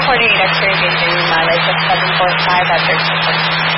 coordinate X-ray vision, like a 7.5 at 13.